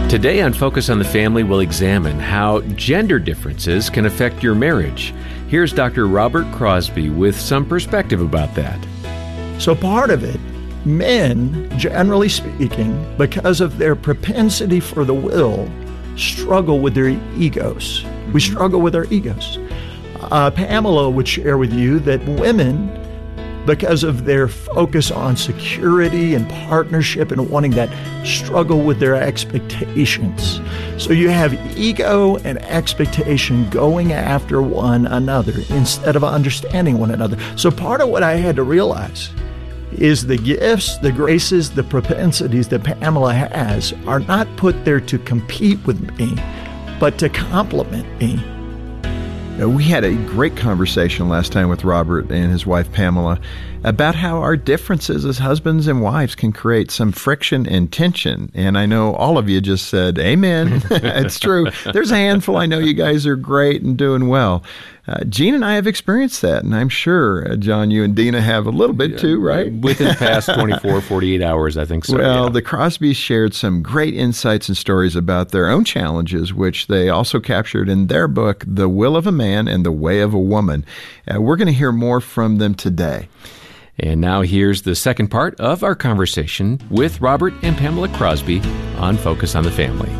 Today on Focus on the Family, we'll examine how gender differences can affect your marriage. Here's Dr. Robert Crosby with some perspective about that. So part of it, men, generally speaking, because of their propensity for the will, struggle with their egos. We struggle with our egos. Pamela would share with you that women, because of their focus on security and partnership and wanting that, struggle with their expectations. So you have ego and expectation going after one another instead of understanding one another. So part of what I had to realize is the gifts, the graces, the propensities that Pamela has are not put there to compete with me, but to complement me. We had a great conversation last time with Robert and his wife Pamela about how our differences as husbands and wives can create some friction and tension. And I know all of you just said, amen. It's true. There's a handful. I know you guys are great and doing well. Gene and I have experienced that, and I'm sure, John, you and Dina have a little bit too, right? Within the past 24, 48 hours, I think so. Well, yeah. The Crosbys shared some great insights and stories about their own challenges, which they also captured in their book, The Will of a Man and the Way of a Woman. We're going to hear more from them today. And now here's the second part of our conversation with Robert and Pamela Crosby on Focus on the Family.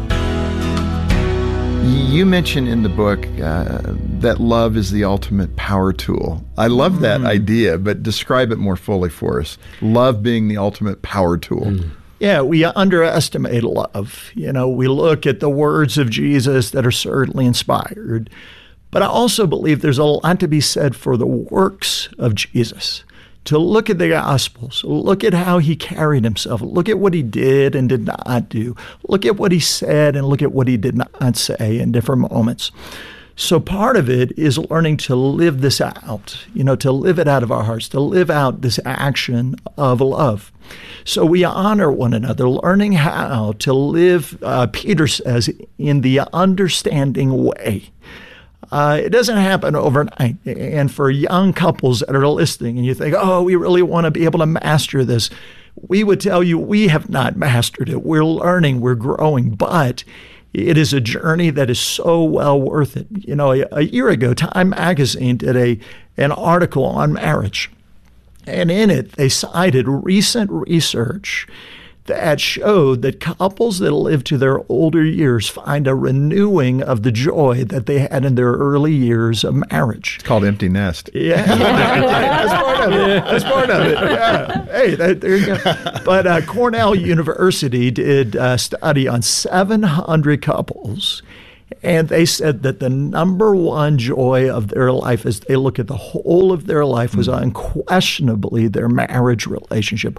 You mentioned in the book that love is the ultimate power tool. I love that idea, but describe it more fully for us. Love being the ultimate power tool. Yeah, we underestimate love. You know, we look at the words of Jesus that are certainly inspired, but I also believe there's a lot to be said for the works of Jesus. To look at the Gospels, look at how he carried himself, look at what he did and did not do, look at what he said and look at what he did not say in different moments. So part of it is learning to live this out, to live it out of our hearts, to live out this action of love. So we honor one another, learning how to live, Peter says, in the understanding way. It doesn't happen overnight. And for young couples that are listening and you think, oh, we really want to be able to master this, we would tell you we have not mastered it. We're learning, we're growing, but it is a journey that is so well worth it. You know, a year ago, Time Magazine did an article on marriage. And in it, they cited recent research that showed that couples that live to their older years find a renewing of the joy that they had in their early years of marriage. It's called empty nest. Yeah, that's part of it. That's part of it. Yeah. Hey, there you go. But Cornell University did a study on 700 couples, and they said that the number one joy of their life as they look at the whole of their life was unquestionably their marriage relationship.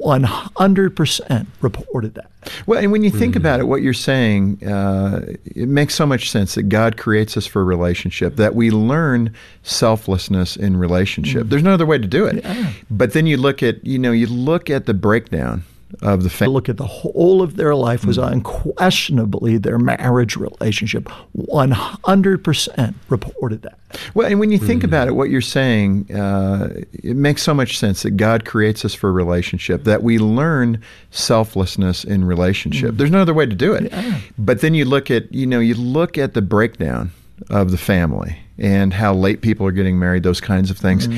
100% reported that. Well, and when you think about it, what you're saying, it makes so much sense that God creates us for a relationship, that we learn selflessness in relationship. There's no other way to do it. Yeah. But then you look at the breakdown of the family. Look at the whole of their life was unquestionably their marriage relationship. 100% reported that. Well, and when you think about it, what you're saying, it makes so much sense that God creates us for a relationship, that we learn selflessness in relationship. There's no other way to do it. Yeah. But then you look at the breakdown of the family and how late people are getting married, those kinds of things.